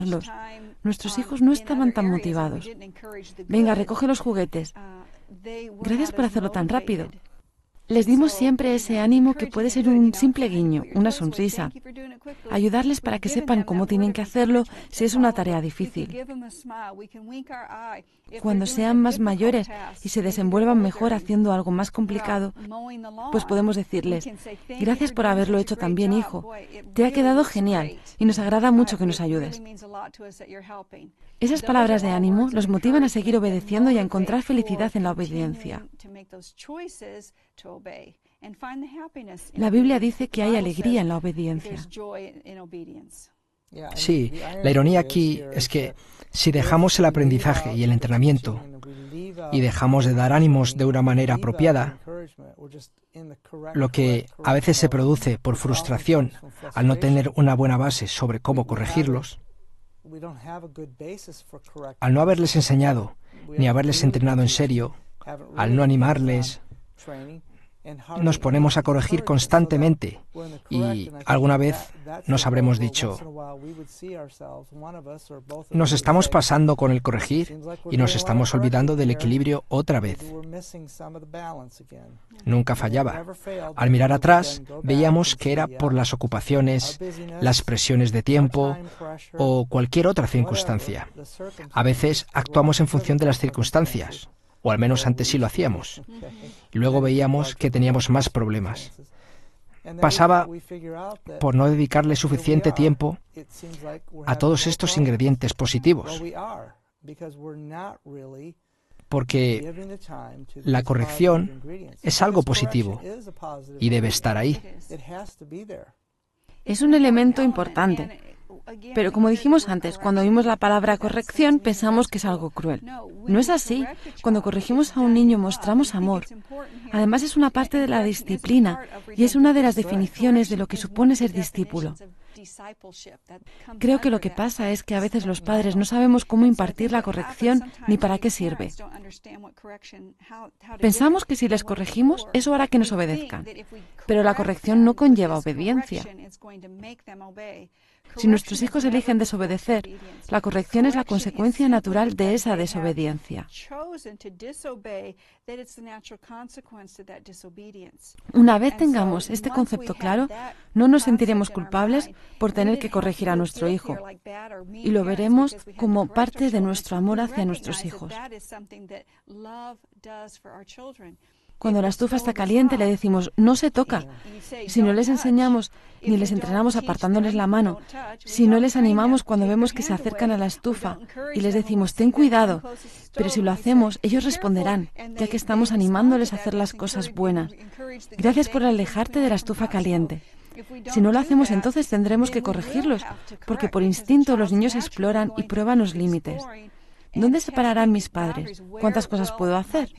Nuestros hijos no estaban tan motivados. Venga, recoge los juguetes. Gracias por hacerlo tan rápido. Les dimos siempre ese ánimo que puede ser un simple guiño, una sonrisa. Ayudarles para que sepan cómo tienen que hacerlo si es una tarea difícil. Cuando sean más mayores y se desenvuelvan mejor haciendo algo más complicado, pues podemos decirles: gracias por haberlo hecho tan bien, hijo. Te ha quedado genial y nos agrada mucho que nos ayudes. Esas palabras de ánimo los motivan a seguir obedeciendo y a encontrar felicidad en la obediencia. La Biblia dice que hay alegría en la obediencia. Sí, la ironía aquí es que si dejamos el aprendizaje y el entrenamiento y dejamos de dar ánimos de una manera apropiada, lo que a veces se produce por frustración al no tener una buena base sobre cómo corregirlos, al no haberles enseñado ni haberles entrenado en serio, al no animarles, nos ponemos a corregir constantemente y alguna vez nos habremos dicho: nos estamos pasando con el corregir y nos estamos olvidando del equilibrio otra vez. Nunca fallaba. Al mirar atrás, veíamos que era por las ocupaciones, las presiones de tiempo o cualquier otra circunstancia. A veces actuamos en función de las circunstancias, o al menos antes sí lo hacíamos. Y luego veíamos que teníamos más problemas. Pasaba por no dedicarle suficiente tiempo a todos estos ingredientes positivos, porque la corrección es algo positivo y debe estar ahí. Es un elemento importante. Pero como dijimos antes, cuando oímos la palabra corrección pensamos que es algo cruel. No es así. Cuando corregimos a un niño mostramos amor. Además es una parte de la disciplina y es una de las definiciones de lo que supone ser discípulo. Creo que lo que pasa es que a veces los padres no sabemos cómo impartir la corrección ni para qué sirve. Pensamos que si les corregimos, eso hará que nos obedezcan. Pero la corrección no conlleva obediencia. Si nuestros hijos eligen desobedecer, la corrección es la consecuencia natural de esa desobediencia. Una vez tengamos este concepto claro, no nos sentiremos culpables por tener que corregir a nuestro hijo y lo veremos como parte de nuestro amor hacia nuestros hijos. Cuando la estufa está caliente le decimos: no se toca. Si no les enseñamos ni les entrenamos apartándoles la mano, si no les animamos cuando vemos que se acercan a la estufa y les decimos: ten cuidado, pero si lo hacemos, ellos responderán, ya que estamos animándoles a hacer las cosas buenas. Gracias por alejarte de la estufa caliente. Si no lo hacemos, entonces tendremos que corregirlos, porque por instinto los niños exploran y prueban los límites. ¿Dónde se pararán mis padres? ¿Cuántas cosas puedo hacer?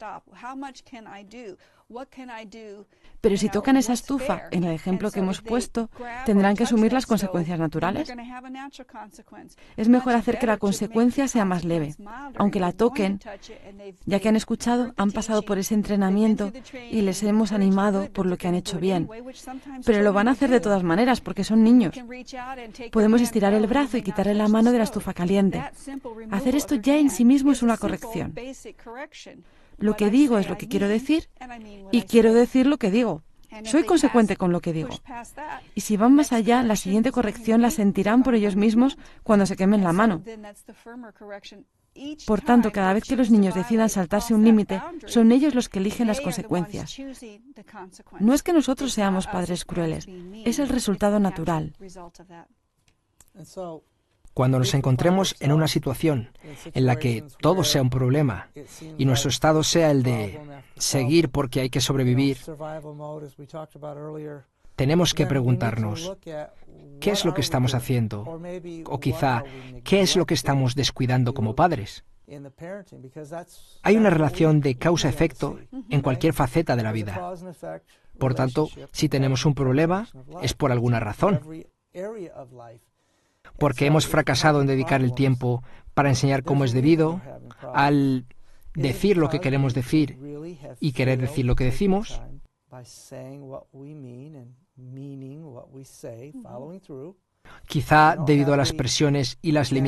Pero si tocan esa estufa, en el ejemplo que hemos puesto, tendrán que asumir las consecuencias naturales. Es mejor hacer que la consecuencia sea más leve, aunque la toquen, ya que han escuchado, han pasado por ese entrenamiento y les hemos animado por lo que han hecho bien. Pero lo van a hacer de todas maneras, porque son niños. Podemos estirar el brazo y quitarle la mano de la estufa caliente. Hacer esto ya en sí mismo es una corrección. Lo que digo es lo que quiero decir y quiero decir lo que digo. Soy consecuente con lo que digo. Y si van más allá, la siguiente corrección la sentirán por ellos mismos cuando se quemen la mano. Por tanto, cada vez que los niños decidan saltarse un límite, son ellos los que eligen las consecuencias. No es que nosotros seamos padres crueles, es el resultado natural. Cuando nos encontremos en una situación en la que todo sea un problema y nuestro estado sea el de seguir porque hay que sobrevivir, tenemos que preguntarnos: ¿qué es lo que estamos haciendo? O quizá, ¿qué es lo que estamos descuidando como padres? Hay una relación de causa-efecto en cualquier faceta de la vida. Por tanto, si tenemos un problema, es por alguna razón. Porque hemos fracasado en dedicar el tiempo para enseñar cómo es debido, al decir lo que queremos decir y querer decir lo que decimos, Quizá debido a las presiones y las